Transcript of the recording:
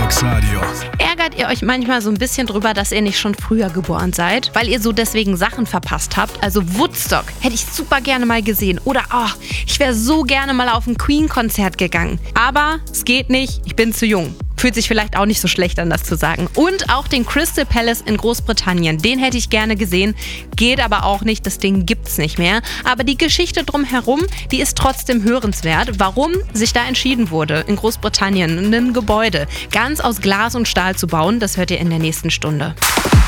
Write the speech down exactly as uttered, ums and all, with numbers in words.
Mixradio. Ärgert ihr euch manchmal so ein bisschen drüber, dass ihr nicht schon früher geboren seid? Weil ihr so deswegen Sachen verpasst habt? Also Woodstock hätte ich super gerne mal gesehen. Oder oh, ich wäre so gerne mal auf ein Queen-Konzert gegangen. Aber es geht nicht, ich bin zu jung. Fühlt sich vielleicht auch nicht so schlecht an, das zu sagen. Und auch den Crystal Palace in Großbritannien, den hätte ich gerne gesehen. Geht aber auch nicht, das Ding gibt's nicht mehr. Aber die Geschichte drumherum, die ist trotzdem hörenswert. Warum sich da entschieden wurde, in Großbritannien ein Gebäude ganz aus Glas und Stahl zu bauen, das hört ihr in der nächsten Stunde.